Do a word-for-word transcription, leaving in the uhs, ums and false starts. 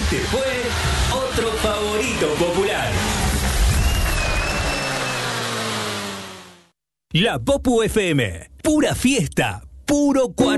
Este fue otro favorito popular. La Popu F M, pura fiesta, puro cuarto.